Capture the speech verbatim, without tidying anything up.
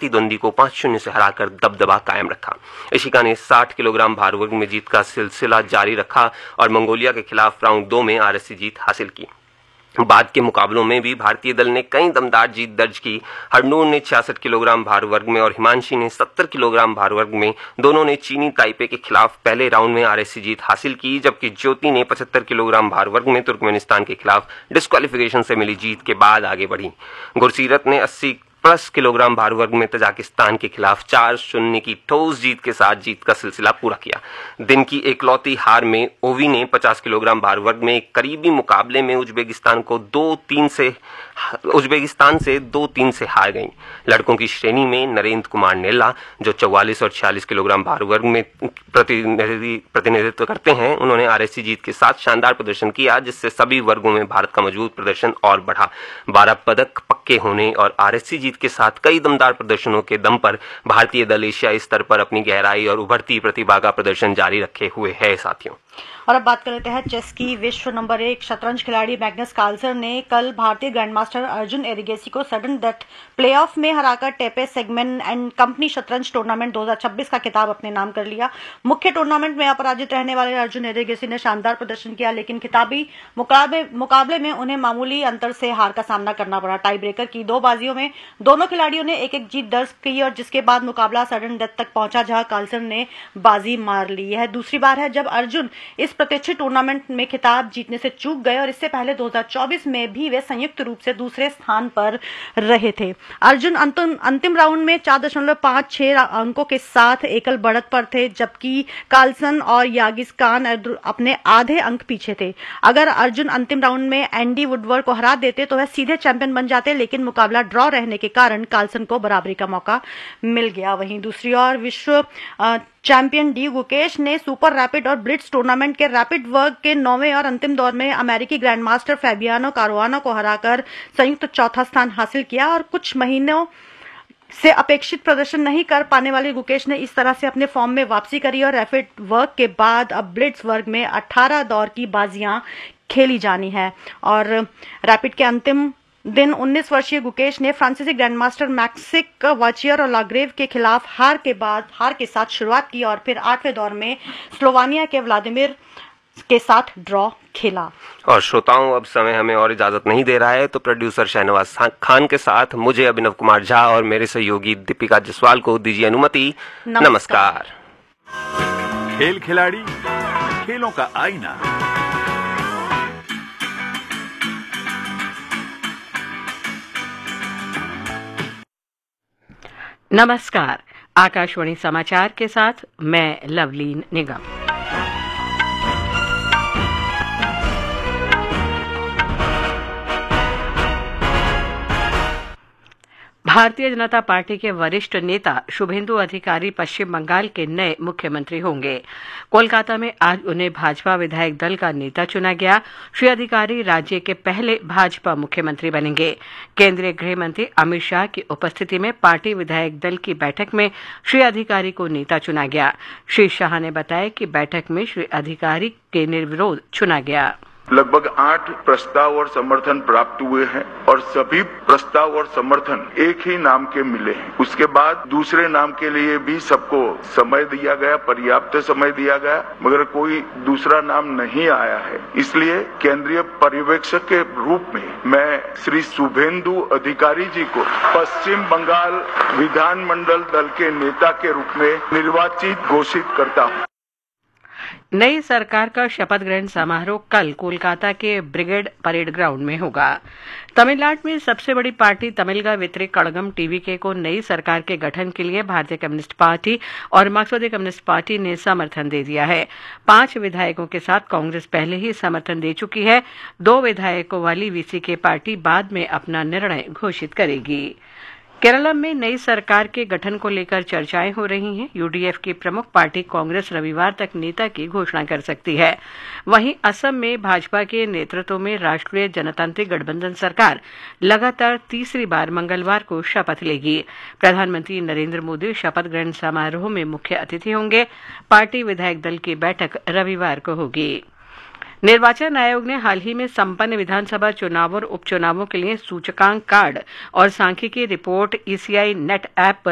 प्रतिद्वंदी को पांच शून्य से हराकर दबदबा कायम रखा। इशिका ने साठ किलोग्राम भार वर्ग में जीत का सिलसिला जारी रखा और मंगोलिया के खिलाफ राउंड दो में आरएससी जीत हासिल की। बाद के मुकाबलों में भी भारतीय दल ने कई दमदार जीत दर्ज की। हरनूर ने छियासठ किलोग्राम भार वर्ग में और हिमांशी ने सत्तर किलोग्राम भार वर्ग में दोनों ने चीनी ताइपे के खिलाफ पहले राउंड में आरएससी जीत हासिल की, जबकि ज्योति ने पचहत्तर किलोग्राम भार वर्ग में तुर्कमेनिस्तान के खिलाफ डिस्क्वालिफिकेशन से मिली जीत के बाद आगे बढ़ी। गुरसीरत ने अस्सी प्लस किलोग्राम भार वर्ग में तजाकिस्तान के खिलाफ चार शून्य की ठोस जीत के साथ जीत का सिलसिला पूरा किया। दिन की एकलौती हार में ओवी ने पचास किलोग्राम भार वर्ग में एक करीबी मुकाबले में उज्बेकिस्तान को दो तीन से उज्बेकिस्तान से दो तीन से हार गई। लड़कों की श्रेणी में नरेंद्र कुमार नेल्ला, जो चौवालीस और छियालीस किलोग्राम भार वर्ग में प्रतिनिधित्व करते हैं, उन्होंने आरएससी जीत के साथ शानदार प्रदर्शन किया, जिससे सभी वर्गों में भारत का मजबूत प्रदर्शन और बढ़ा। बारह पदक पक्के होने और आरएससी जीत के साथ कई दमदार प्रदर्शनों के दम पर भारतीय दल एशियाई स्तर पर अपनी गहराई और उभरती प्रतिभा का प्रदर्शन जारी रखे हुए है। साथियों, और अब बात कर लेते हैं चेस की। विश्व नंबर एक शतरंज खिलाड़ी मैग्नस कार्लसन ने कल भारतीय ग्रैंडमास्टर अर्जुन एरिगेसी को सडन डेथ प्लेऑफ में हराकर टेपे सेगमेंट एंड कंपनी शतरंज टूर्नामेंट दो हज़ार छब्बीस का खिताब अपने नाम कर लिया। मुख्य टूर्नामेंट में अपराजित रहने वाले अर्जुन एरिगेसी ने शानदार प्रदर्शन किया, लेकिन खिताबी मुकाबले मुकाबले में उन्हें मामूली अंतर से हार का सामना करना पड़ा। टाई ब्रेकर की दो बाजियों में दोनों खिलाड़ियों ने एक एक जीत दर्ज की और जिसके बाद मुकाबला सडन डेथ तक पहुंचा, जहां कार्लसन ने बाजी मार ली। यह दूसरी बार है जब अर्जुन इस प्रतिष्ठित टूर्नामेंट में खिताब जीतने से चूक गए और इससे पहले दो हज़ार चौबीस में भी वे संयुक्त रूप से दूसरे स्थान पर रहे थे। अर्जुन अंतिम अंतिम राउंड में चार दशमलव पांच छह अंकों के साथ एकल बढ़त पर थे, जबकि कार्लसन और यागिस्कान अपने आधे अंक पीछे थे। अगर अर्जुन अंतिम राउंड में एंडी वुडवर्ड को हरा देते तो वह सीधे चैंपियन बन जाते, लेकिन मुकाबला ड्रॉ रहने के कारण कार्लसन को बराबरी का मौका मिल गया। वहीं दूसरी ओर विश्व चैंपियन डी गुकेश ने सुपर रैपिड और ब्लिट्ज टूर्नामेंट के रैपिड वर्ग के नौवें और अंतिम दौर में अमेरिकी ग्रैंडमास्टर फैबियानो कारुआनो को हराकर संयुक्त चौथा स्थान हासिल किया। और कुछ महीनों से अपेक्षित प्रदर्शन नहीं कर पाने वाले गुकेश ने इस तरह से अपने फॉर्म में वापसी करी और रैपिड वर्ग के बाद अब ब्लिट्ज वर्ग में अठारह दौर की बाजियां खेली जानी है। और रैपिड के अंतिम दिन उन्नीस वर्षीय गुकेश ने फ्रांसीसी ग्रैंडमास्टर मैक्सिक वाचियर और लाग्रेव के खिलाफ हार के बाद हार के साथ शुरुआत की और फिर आठवें दौर में स्लोवानिया के व्लादिमीर के साथ ड्रॉ खेला। और श्रोताओं, अब समय हमें और इजाजत नहीं दे रहा है, तो प्रोड्यूसर शहनवाज खान के साथ मुझे अभिनव कुमार झा और मेरे सहयोगी दीपिका जसवाल को दीजिए अनुमति। नमस्कार, नमस्कार। खेल खिलाड़ी, खेलों का आईना। नमस्कार, आकाशवाणी समाचार के साथ मैं लवलीन निगम। भारतीय जनता पार्टी के वरिष्ठ नेता शुभेंदु अधिकारी पश्चिम बंगाल के नए मुख्यमंत्री होंगे। कोलकाता में आज उन्हें भाजपा विधायक दल का नेता चुना गया। श्री अधिकारी राज्य के पहले भाजपा मुख्यमंत्री बनेंगे। केंद्रीय गृह मंत्री अमित शाह की उपस्थिति में पार्टी विधायक दल की बैठक में श्री अधिकारी को नेता चुना गया। श्री शाह ने बताया कि बैठक में श्री अधिकारी के निर्विरोध चुना गया। लगभग आठ प्रस्ताव और समर्थन प्राप्त हुए हैं और सभी प्रस्ताव और समर्थन एक ही नाम के मिले हैं। उसके बाद दूसरे नाम के लिए भी सबको समय दिया गया, पर्याप्त समय दिया गया, मगर कोई दूसरा नाम नहीं आया है। इसलिए केंद्रीय पर्यवेक्षक के रूप में मैं श्री शुभेंदु अधिकारी जी को पश्चिम बंगाल विधानमंडल दल के नेता के रूप में निर्वाचित घोषित करता हूँ। नई सरकार का शपथ ग्रहण समारोह कल कोलकाता के ब्रिगेड परेड ग्राउंड में होगा। तमिलनाडु में सबसे बड़ी पार्टी तमिलगा वितरिक कड़गम टीवीके को नई सरकार के गठन के लिए भारतीय कम्युनिस्ट पार्टी और मार्क्सवादी कम्युनिस्ट पार्टी ने समर्थन दे दिया है। पांच विधायकों के साथ कांग्रेस पहले ही समर्थन दे चुकी है। दो विधायकों वाली वीसीके पार्टी बाद में अपना निर्णय घोषित करेगी। केरल में नई सरकार के गठन को लेकर चर्चाएं हो रही हैं। यूडीएफ की प्रमुख पार्टी कांग्रेस रविवार तक नेता की घोषणा कर सकती है। वहीं असम में भाजपा के नेतृत्व में राष्ट्रीय जनतांत्रिक गठबंधन सरकार लगातार तीसरी बार मंगलवार को शपथ लेगी। प्रधानमंत्री नरेंद्र मोदी शपथ ग्रहण समारोह में मुख्य अतिथि होंगे। पार्टी विधायक दल की बैठक रविवार को होगी। निर्वाचन आयोग ने हाल ही में संपन्न विधानसभा चुनाव और उपचुनावों के लिए सूचकांक कार्ड और सांख्यिकी रिपोर्ट ईसीआई नेट ऐप पर